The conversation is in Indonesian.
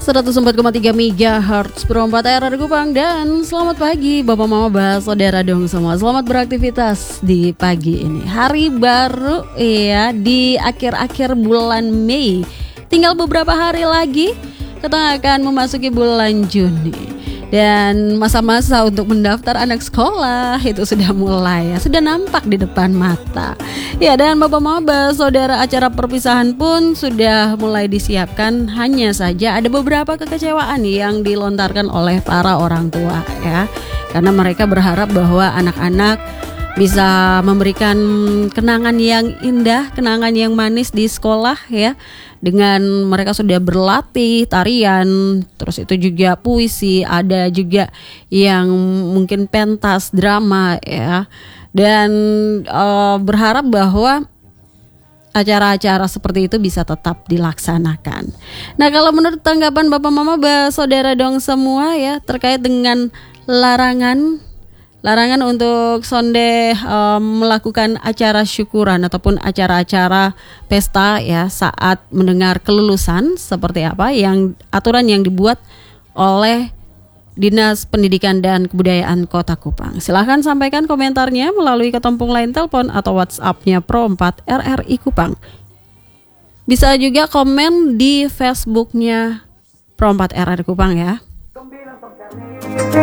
104,3 MHz Pro 4 RR Kupang. Dan selamat pagi Bapak Mama Bah, saudara dong semua. Selamat beraktivitas di pagi ini. Hari baru ya, di akhir-akhir bulan Mei. Tinggal beberapa hari lagi kita akan memasuki bulan Juni. Dan masa-masa untuk mendaftar anak sekolah itu sudah mulai ya, sudah nampak di depan mata. Ya, dan Bapak Maba, saudara, acara perpisahan pun sudah mulai disiapkan. Hanya saja ada beberapa kekecewaan yang dilontarkan oleh para orang tua ya. Karena mereka berharap bahwa anak-anak bisa memberikan kenangan yang indah, kenangan yang manis di sekolah ya. Dengan mereka sudah berlatih tarian, terus itu juga puisi, ada juga yang mungkin pentas, drama ya. Dan berharap bahwa acara-acara seperti itu bisa tetap dilaksanakan. Nah, kalau menurut tanggapan Bapak Mama saudara dong semua ya, terkait dengan larangan untuk sonde melakukan acara syukuran ataupun acara-acara pesta ya saat mendengar kelulusan, seperti apa yang aturan yang dibuat oleh Dinas Pendidikan dan Kebudayaan Kota Kupang. Silahkan sampaikan komentarnya melalui ketompong line telepon atau WhatsApp-nya Pro 4 RRI Kupang. Bisa juga komen di Facebook-nya Pro 4 RRI Kupang ya.